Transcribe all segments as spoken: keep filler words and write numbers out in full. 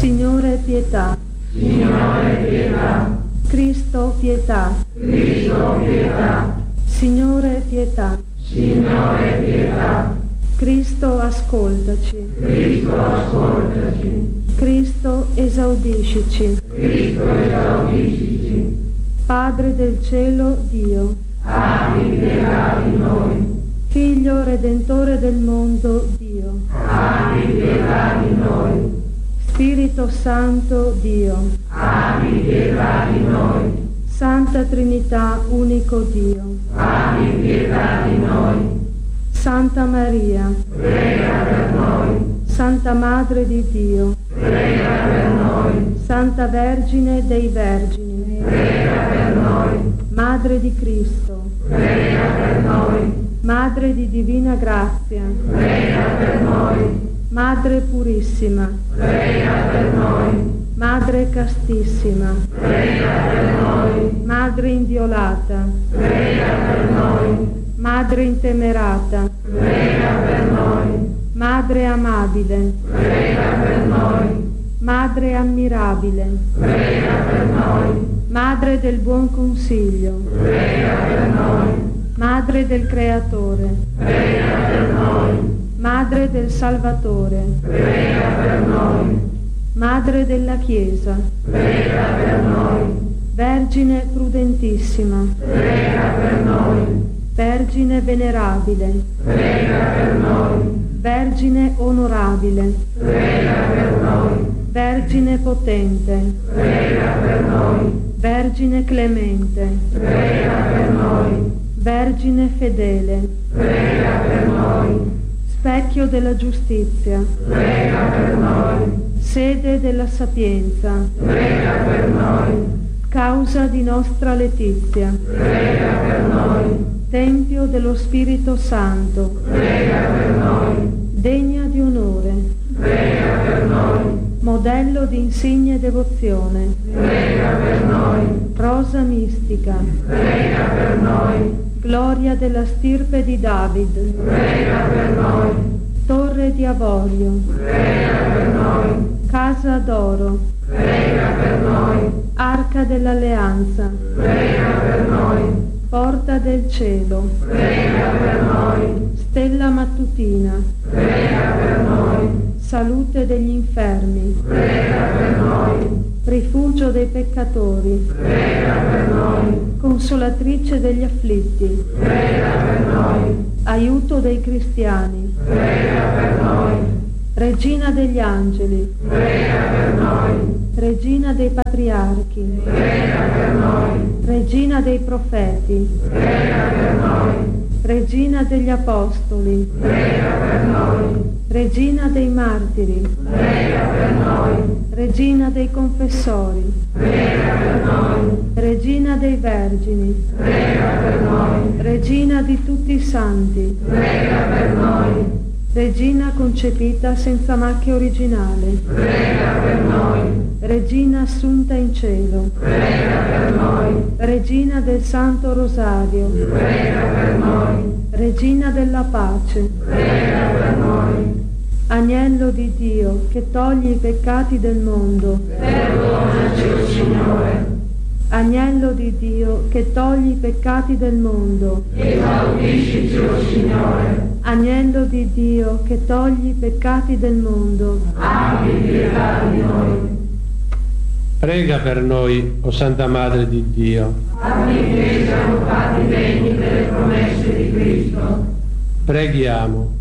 Signore pietà. Signore pietà. Cristo pietà. Cristo pietà. Signore pietà. Signore pietà. Cristo ascoltaci. Cristo ascoltaci. Cristo esaudiscici. Cristo esaudiscici. Padre del cielo Dio. Abbi pietà di noi. Figlio redentore del mondo Dio. Abbi pietà di noi. Spirito Santo Dio. Abbi pietà di noi. Santa Trinità unico Dio. Abbi pietà di noi. Santa Maria. Prega per noi. Santa Madre di Dio. Prega per noi. Santa Vergine dei Vergini. Prega per noi. Madre di Cristo. Prega per noi. Madre di divina grazia. Prega per noi. Madre purissima. Prega per noi. Madre castissima. Prega per noi. Madre inviolata. Prega per noi. Madre intemerata. Prega per noi. Madre amabile. Prega per noi. Madre ammirabile. Prega per noi. Madre del buon consiglio. Prega per noi. Madre del Creatore. Prega per noi. Madre del Salvatore. Prega per noi. Madre della Chiesa. Prega per noi. Vergine prudentissima. Prega per noi. Vergine venerabile. Prega per noi. Vergine onorabile. Prega per noi. Vergine potente. Prega per noi. Vergine clemente. Prega per noi. Vergine fedele. Prega per noi. Specchio della giustizia. Prega per noi. Sede della sapienza. Prega per noi. Causa di nostra letizia. Prega per noi. Tempio dello Spirito Santo. Prega per noi. Degna di onore. Prega per noi. Modello di insigne devozione. Prega per noi. Rosa mistica. Prega per noi. Gloria della stirpe di David. Prega per noi. Torre di avorio. Prega per noi. Casa d'oro. Prega per noi. Arca dell'alleanza. Prega per noi. Porta del cielo. Prega per noi. Stella mattutina. Prega per noi. Salute degli infermi. Prega per noi. Rifugio dei peccatori. Prega per noi. Consolatrice degli afflitti. Prega per noi. Aiuto dei cristiani. Prega per noi. Regina degli angeli. Prega per noi. Regina dei patriarchi. Prega per noi. Regina dei profeti. Prega per noi. Regina degli apostoli. Prega per noi. Regina dei martiri. Prega per noi. Regina dei confessori. Prega per noi. Regina dei vergini. Prega per noi. Regina di tutti i santi. Prega per noi. Regina concepita senza macchia originale. Prega per noi. Regina assunta in cielo. Prega per noi. Regina del Santo Rosario. Prega per noi. Regina della pace. Prega per noi. Agnello di Dio che togli i peccati del mondo. Perdonaci, o Signore. Agnello di Dio che togli i peccati del mondo. Esaudiscici, o Signore. Agnello di Dio che togli i peccati del mondo. Abbi pietà di noi. Prega per noi, o Santa Madre di Dio. Affinché siamo fatti degni delle promesse di Cristo. Preghiamo.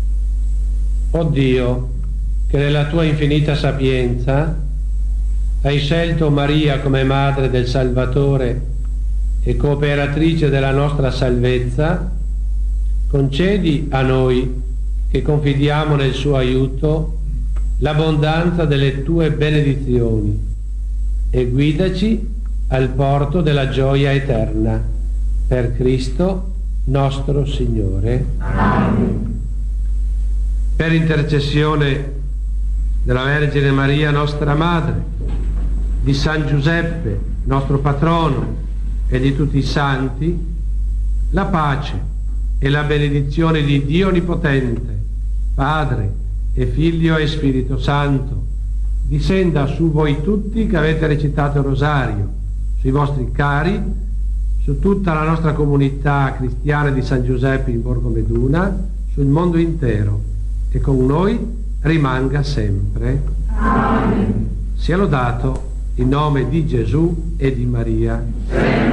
O Dio, che nella tua infinita sapienza hai scelto Maria come Madre del Salvatore e cooperatrice della nostra salvezza, concedi a noi, che confidiamo nel suo aiuto, l'abbondanza delle tue benedizioni e guidaci al porto della gioia eterna. Per Cristo nostro Signore. Amen. Per intercessione della Vergine Maria, nostra Madre, di San Giuseppe, nostro patrono, e di tutti i santi, la pace e la benedizione di Dio Onnipotente, Padre e Figlio e Spirito Santo, discenda su voi tutti che avete recitato il rosario, sui vostri cari, su tutta la nostra comunità cristiana di San Giuseppe in Borgo Meduna, sul mondo intero, e con noi rimanga sempre. Amen. Sia lodato il nome di Gesù e di Maria. Sempre.